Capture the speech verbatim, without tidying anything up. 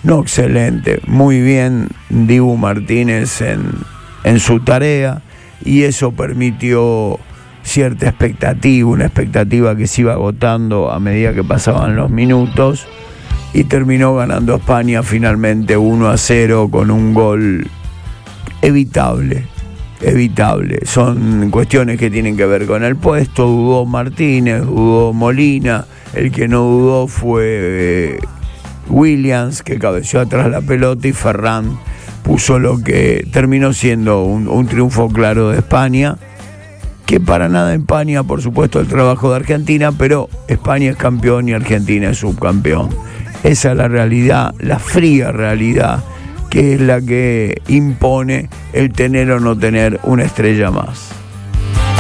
No, excelente, muy bien Dibu Martínez en, en su tarea, y eso permitió cierta expectativa, una expectativa que se iba agotando a medida que pasaban los minutos, y terminó ganando España finalmente uno a cero con un gol evitable, evitable. Son cuestiones que tienen que ver con el puesto. Dudó Martínez, dudó Molina, el que no dudó fue eh, Williams, que cabeceó atrás la pelota, y Ferran puso lo que terminó siendo un, un triunfo claro de España, que para nada empaña, por supuesto, el trabajo de Argentina, pero España es campeón y Argentina es subcampeón. Esa es la realidad, la fría realidad, que es la que impone el tener o no tener una estrella más.